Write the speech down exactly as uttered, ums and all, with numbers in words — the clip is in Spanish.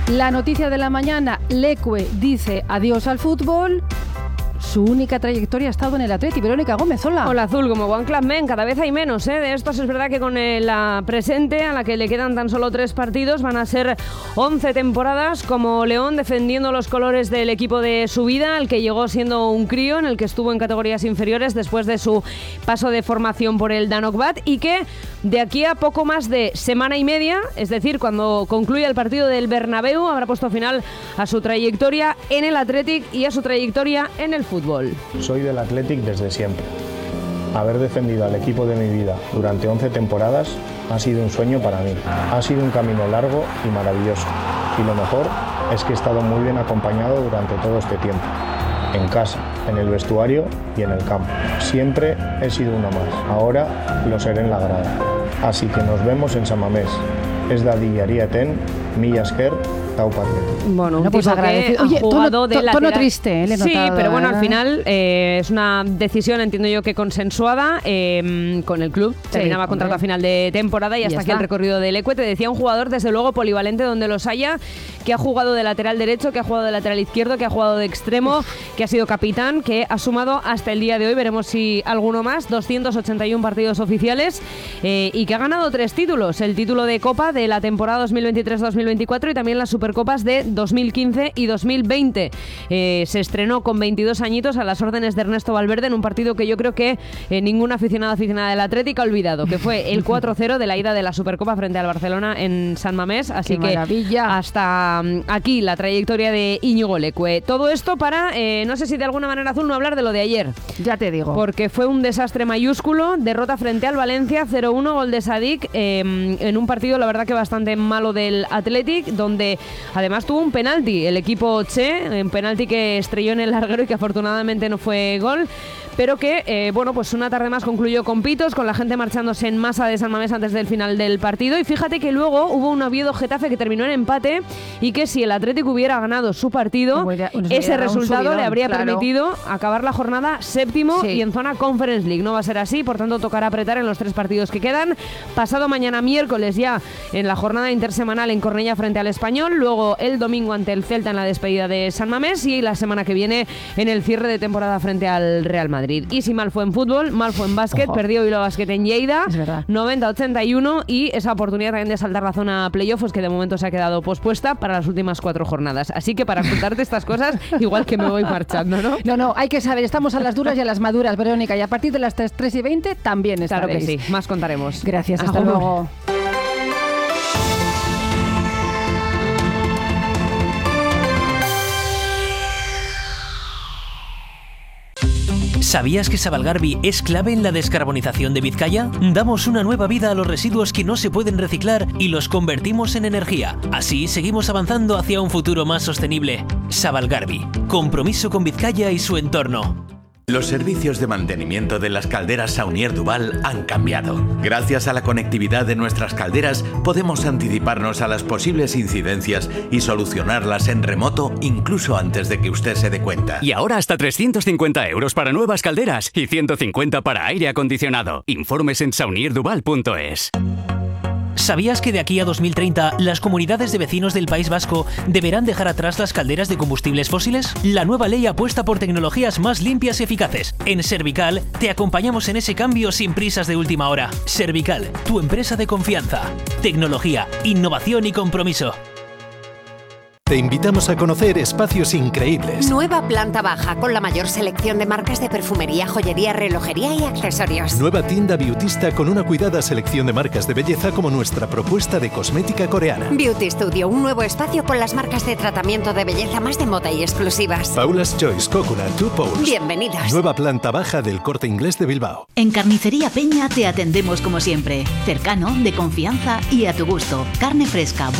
La noticia de la mañana, Leque dice adiós al fútbol. Su única trayectoria ha estado en el Atleti. Verónica Gómez, hola. Hola, Azul, como One Club Men, cada vez hay menos, ¿eh? De estos es verdad que con eh, la presente, a la que le quedan tan solo tres partidos, van a ser once temporadas como León defendiendo los colores del equipo de su vida, el que llegó siendo un crío, en el que estuvo en categorías inferiores después de su paso de formación por el Danokbat, y que de aquí a poco más de semana y media, es decir, cuando concluya el partido del Bernabéu, habrá puesto final a su trayectoria en el Athletic y a su trayectoria en el fútbol. Soy del Athletic desde siempre. Haber defendido al equipo de mi vida durante once temporadas ha sido un sueño para mí. Ha sido un camino largo y maravilloso. Y lo mejor es que he estado muy bien acompañado durante todo este tiempo. En casa, en el vestuario y en el campo. Siempre he sido uno más. Ahora lo seré en la grada. Así que nos vemos en San Mamés. Es da Diariaten, Millasker, Tau Patriot. Bueno, un bueno, pues tipo que Oye, ha jugado tono, de tono lateral. triste, ¿eh? Le he Sí, notado, pero bueno, al ¿eh? final eh, es una decisión, entiendo yo, que consensuada eh, con el club. Sí, Terminaba hombre. contrato a final de temporada y Ya hasta aquí está. el recorrido del Leque. Te decía, un jugador, desde luego, polivalente donde los haya, que ha jugado de lateral derecho, que ha jugado de lateral izquierdo, que ha jugado de extremo, que ha sido capitán, que ha sumado hasta el día de hoy, veremos si alguno más, doscientos ochenta y uno partidos oficiales eh, y que ha ganado tres títulos. El título de Copa de la temporada dos mil veintitrés dos mil veinticuatro y también las Supercopas de dos mil quince y dos mil veinte. Eh, se estrenó con veintidós añitos a las órdenes de Ernesto Valverde en un partido que yo creo que eh, ningún aficionado aficionada del Atlético ha olvidado, que fue el cuatro cero de la ida de la Supercopa frente al Barcelona en San Mamés. Así ¡Qué que maravilla! hasta um, aquí la trayectoria de Íñigo Leque. Todo esto para, eh, no sé si de alguna manera, Azul, no hablar de lo de ayer. Ya te digo. Porque fue un desastre mayúsculo, derrota frente al Valencia, cero uno, gol de Sadik, eh, en un partido la verdad que bastante malo del Athletic, donde además tuvo un penalti el equipo Che, un penalti que estrelló en el larguero y que afortunadamente no fue gol, pero que, eh, bueno, pues una tarde más concluyó con pitos, con la gente marchándose en masa de San Mamés antes del final del partido. Y fíjate que luego hubo un Oviedo-Getafe que terminó en empate y que si el Atlético hubiera ganado su partido, Hubiera- nos ese hubiera dado un resultado subidón, le habría claro. permitido acabar la jornada séptimo Sí. y en zona Conference League. No va a ser así, por tanto tocará apretar en los tres partidos que quedan. Pasado mañana miércoles ya en la jornada intersemanal en Cornellá frente al Español, luego el domingo ante el Celta en la despedida de San Mamés y la semana que viene en el cierre de temporada frente al Real Madrid. Y si mal fue en fútbol, mal fue en básquet, Ojo. perdió Bilbao Basket en Lleida, Es verdad. noventa ochenta y uno, y esa oportunidad también de saltar la zona playoff, pues que de momento se ha quedado pospuesta para las últimas cuatro jornadas. Así que para contarte estas cosas, igual que me voy marchando, ¿no? No, no, hay que saber, estamos a las duras y a las maduras, Verónica, y a partir de las tres y veinte también Claro estaréis. que sí, más contaremos. Gracias, hasta Agur. luego. ¿Sabías que Sabalgarbi es clave en la descarbonización de Vizcaya? Damos una nueva vida a los residuos que no se pueden reciclar y los convertimos en energía. Así seguimos avanzando hacia un futuro más sostenible. Sabalgarbi, compromiso con Vizcaya y su entorno. Los servicios de mantenimiento de las calderas Saunier Duval han cambiado. Gracias a la conectividad de nuestras calderas, podemos anticiparnos a las posibles incidencias y solucionarlas en remoto incluso antes de que usted se dé cuenta. Y ahora hasta trescientos cincuenta euros para nuevas calderas y ciento cincuenta para aire acondicionado. Informes en saunier duval punto es. ¿Sabías que de aquí a dos mil treinta las comunidades de vecinos del País Vasco deberán dejar atrás las calderas de combustibles fósiles? La nueva ley apuesta por tecnologías más limpias y eficaces. En Servical te acompañamos en ese cambio sin prisas de última hora. Servical, tu empresa de confianza. Tecnología, innovación y compromiso. Te invitamos a conocer espacios increíbles. Nueva planta baja, con la mayor selección de marcas de perfumería, joyería, relojería y accesorios. Nueva tienda beautista con una cuidada selección de marcas de belleza como nuestra propuesta de cosmética coreana. Beauty Studio, un nuevo espacio con las marcas de tratamiento de belleza más de moda y exclusivas. Paula's Choice Coconut Two Poles. Bienvenidos. Nueva planta baja del Corte Inglés de Bilbao. En Carnicería Peña te atendemos como siempre. Cercano, de confianza y a tu gusto. Carne fresca,